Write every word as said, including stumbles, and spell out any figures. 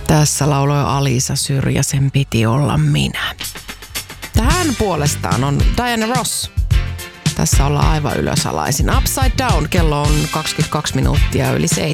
Tässä lauloi Alisa Syrjä, sen piti olla minä. Tähän puolestaan on Diana Ross. Tässä ollaan aivan ylösalaisin. Upside Down, kello on kaksikymmentäkaksi minuuttia yli seitsemän.